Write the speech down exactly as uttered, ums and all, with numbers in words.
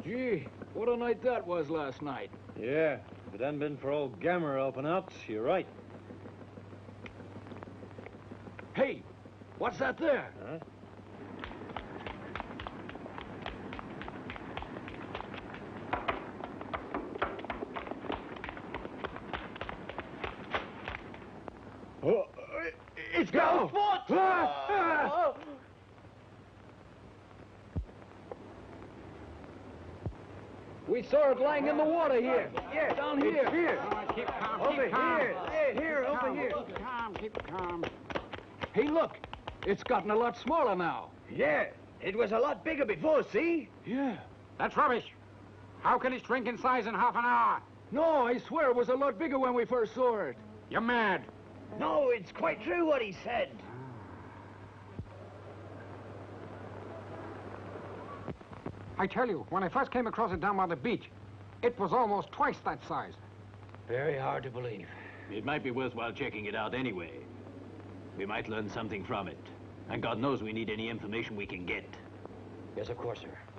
Gee, what a night that was last night. Yeah, if it hadn't been for old Gammer helping out, you're right. Hey, what's that there? Huh? Oh, it's got a foot! Ah, ah. We saw it lying in the water here. Yeah, down here. Here. Oh, keep calm, Over keep calm. here. Here, here, Keep over calm, here. Keep calm, keep calm. Hey, look. It's gotten a lot smaller now. Yeah, it was a lot bigger before, see? Yeah. That's rubbish. How can it shrink in size in half an hour? No, I swear it was a lot bigger when we first saw it. You're mad. No, it's quite true what he said. I tell you, when I first came across it down by the beach, it was almost twice that size. Very hard to believe. It might be worthwhile checking it out anyway. We might learn something from it. And God knows we need any information we can get. Yes, of course, sir.